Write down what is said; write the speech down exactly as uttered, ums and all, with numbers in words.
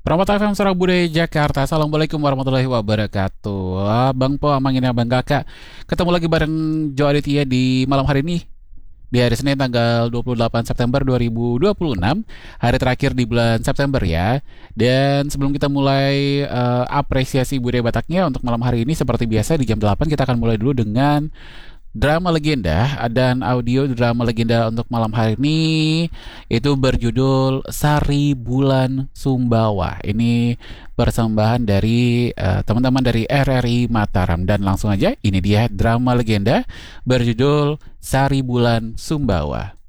Permata F M Surabaya Budaya Jakarta. Assalamualaikum warahmatullahi wabarakatuh. Ah, Bang Po, Amang ini Abang Kakak. Ketemu lagi bareng Jo Aditya di malam hari ini. Di hari Senin tanggal dua puluh delapan September dua ribu dua puluh enam, hari terakhir di bulan September ya. Dan sebelum kita mulai eh, apresiasi budaya Bataknya untuk malam hari ini, seperti biasa di jam delapan kita akan mulai dulu dengan drama legenda. Dan audio drama legenda untuk malam hari ini itu berjudul Sari Bulan Sumbawa. Ini persembahan dari eh, teman-teman dari R R I Mataram. Dan langsung aja, ini dia drama legenda berjudul Sari Bulan Sumbawa.